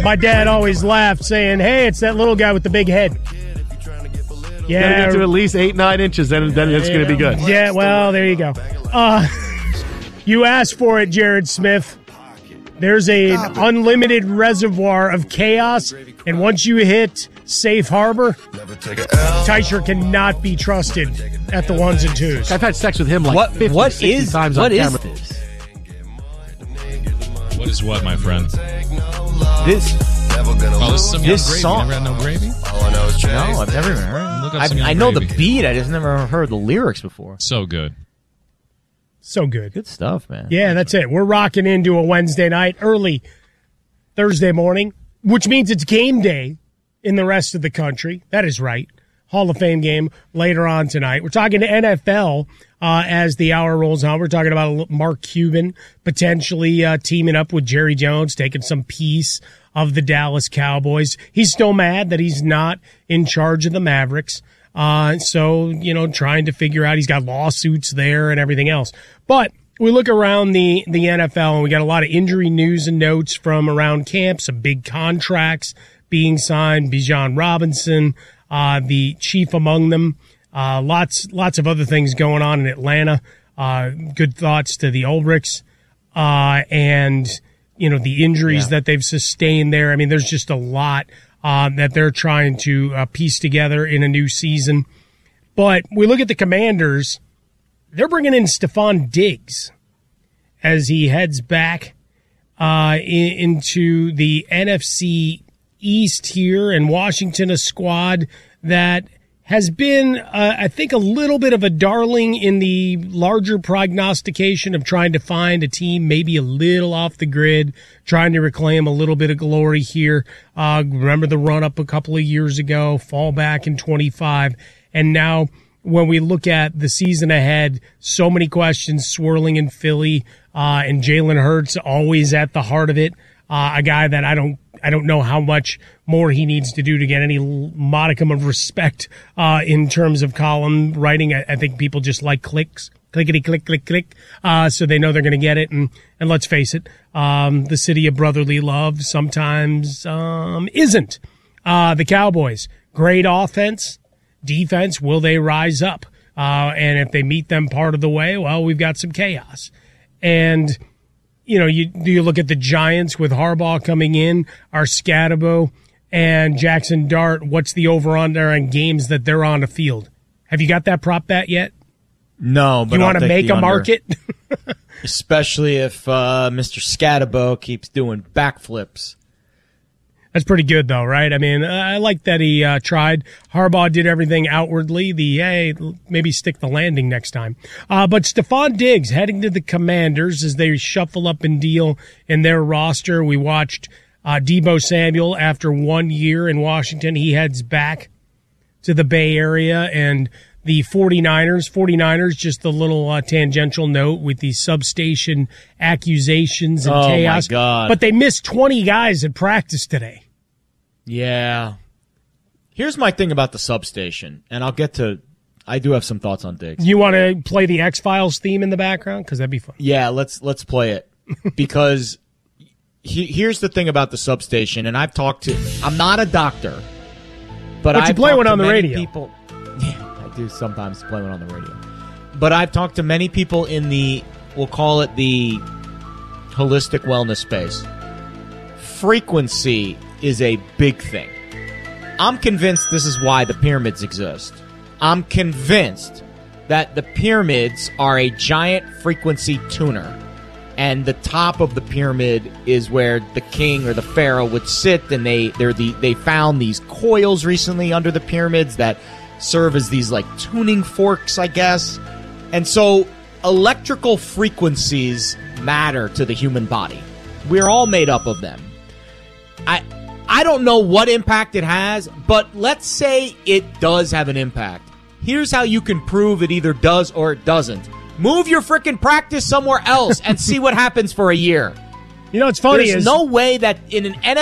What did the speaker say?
My dad always laughed, saying, "Hey, it's that little guy with the big head." Yeah, gotta get to at least 8-9 inches, then it's going to be good. Yeah, well, there you go. You asked for it, Jared Smith. There's an unlimited reservoir of chaos, and once you hit safe harbor, Teicher cannot be trusted at the ones and twos. I've had sex with him like 50 times on camera. What is this? What is what, my friend? This is some this gravy. song. You never had no gravy? No, I've never even heard. Look up some I know the gravy. beat. I just never heard the lyrics before. So good. So good. Good stuff, man. Yeah, that's it. We're rocking into a Wednesday night, early Thursday morning, which means it's game day in the rest of the country. That is right. Hall of Fame game later on tonight. We're talking to NFL as the hour rolls on. We're talking about Mark Cuban potentially teaming up with Jerry Jones, taking some piece of the Dallas Cowboys. He's still mad that he's not in charge of the Mavericks. So, trying to figure out, he's got lawsuits there and everything else. But we look around the NFL and we got a lot of injury news and notes from around camp, some big contracts being signed, Bijan Robinson, the chief among them, lots of other things going on in Atlanta. Good thoughts to the Ulbrichts, and, the injuries that they've sustained there. I mean, there's just a lot that they're trying to piece together in a new season. But we look at the Commanders. They're bringing in Stephon Diggs as he heads back into the NFC East here, and Washington, a squad that has been, I think, a little bit of a darling in the larger prognostication of trying to find a team maybe a little off the grid, trying to reclaim a little bit of glory here. Remember the run-up a couple of years ago, fall back in 25, and now when we look at the season ahead, so many questions swirling in Philly, and Jalen Hurts always at the heart of it. A guy that I don't know how much more he needs to do to get any modicum of respect in terms of column writing. I think people just like clicks, clickety click, click, click, so they know they're going to get it. And let's face it, the city of brotherly love sometimes isn't. The Cowboys, great offense, defense. Will they rise up? And if they meet them part of the way, well, we've got some chaos. And you look at the Giants with Harbaugh coming in, Arcadibo and Jackson Dart. What's the over-under on games that they're on the field? Have you got that prop bet yet? No, but you want to make a market? Especially if Mr. Scatabo keeps doing backflips. That's pretty good, though, right? I mean, I like that he tried. Harbaugh did everything outwardly. Maybe stick the landing next time. But Stephon Diggs heading to the Commanders as they shuffle up and deal in their roster. We watched Deebo Samuel after 1 year in Washington. He heads back to the Bay Area, and the 49ers, just a little tangential note with the substation accusations and chaos. My God. But they missed 20 guys at practice today. Yeah. Here's my thing about the substation, and I do have some thoughts on Diggs. You want to play the X-Files theme in the background? Because that'd be fun. Yeah, let's play it. Because here's the thing about the substation, and I'm not a doctor, but you play one on the radio. People, yeah, I do sometimes play one on the radio. But I've talked to many people in we'll call it the holistic wellness space. Frequency is a big thing. I'm convinced this is why the pyramids exist. I'm convinced that the pyramids are a giant frequency tuner, and the top of the pyramid is where the king or the pharaoh would sit, and they found these coils recently under the pyramids that serve as these like tuning forks, I guess. And so electrical frequencies matter to the human body. We're all made up of them. I don't know what impact it has, but let's say it does have an impact. Here's how you can prove it either does or it doesn't. Move your frickin' practice somewhere else and see what happens for a year. You know what's funny There's no way that in an